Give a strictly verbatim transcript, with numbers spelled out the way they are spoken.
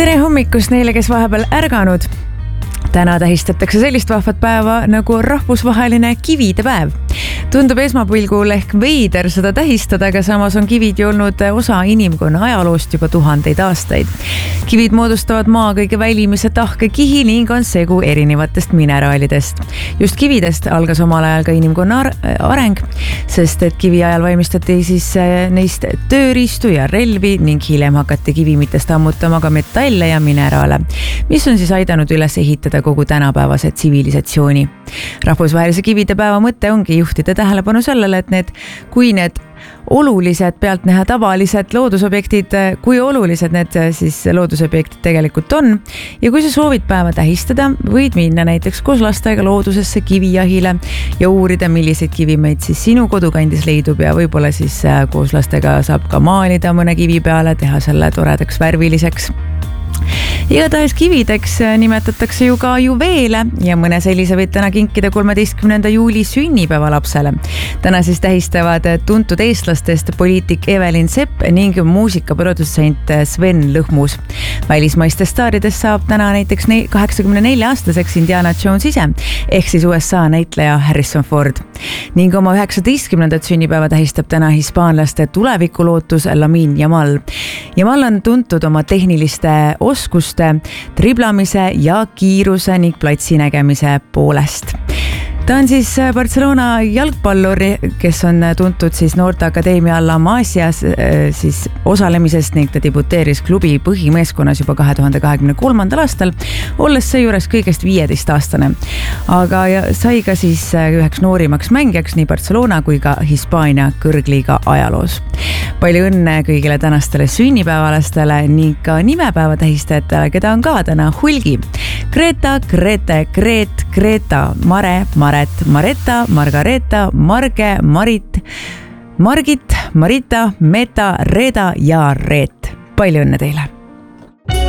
Tere hommikust neile, kes vahepeal ärganud. Täna tähistatakse sellist vahvat päeva nagu rahvusvaheline kivide päev. Tundub esmapilgul ehk veider seda tähistada, aga samas on kivid ju olnud osa inimkonna ajaloost juba tuhandeid aastaid. Kivid moodustavad maa kõige välimise tahke kihi ning on segu erinevatest mineraalidest. Just kividest algas omal ajal ka inimkonna areng, sest et kivi ajal valmistati siis neist tööriistu ja relvi ning hiljem hakati kivimitest ammutama ka metalle ja mineraale, mis on siis aidanud üles ehitada kogu tänapäevase tsivilisatsiooni. Rahvusvahelise kivide päeva mõte ongi juhtida tähelepanu sellele, et need, kui need olulised pealtnäha tavalised loodusobjektid, kui olulised need siis loodusobjektid tegelikult on. Ja kui sa soovid päeva tähistada, võid minna näiteks koos lastega loodusesse kivijahile ja uurida, milliseid kivimeid siis sinu kodukandis leidub ja võib-olla siis koos lastega saab ka maalida mõne kivi peale, teha selle toredaks värviliseks. Igatahes kivideks nimetatakse ju ka juveele ja mõne sellise võid täna kinkida kolmeteistkümnenda juuli sünnipäeva lapsele. Täna siis tähistavad tuntud eestlastest poliitik Evelyn Sepp ning muusikaprodutsent Sven Lõhmus. Välismaistest staaridest saab täna näiteks kaheksakümne nelja aastaseks Indiana Jones ise, ehk siis U S A näitleja Harrison Ford. Ning oma üheksateistkümnendat sünnipäeva tähistab täna hispaanlaste tulevikulootus Lamine Yamal. Yamal on tuntud oma tehniliste oskuste, triblamise ja kiiruse ning platsi nägemise poolest. Ta on siis Barcelona jalgpallur, kes on tuntud siis noorteakadeemia La Masias siis osalemisest ning ta debuteeris klubi põhimeeskonnas juba kahe tuhande kahekümne kolmandal aastal, olles seejuures kõigest viieteist aastane. Aga sai ka siis üheks noorimaks mängijaks nii Barcelona kui ka Hispaania kõrgliiga ajaloos. Palju õnne kõigile tänastele sünnipäevalastele ning ka nimepäeva tähistajatele, keda on ka täna hulgi. Greta, Grete, Greet, Greta, Mare, Maret, Maretta, Margareta, Marge, Marit, Margit, Marita, Meta, Reeda ja Reet. Palju õnne teile!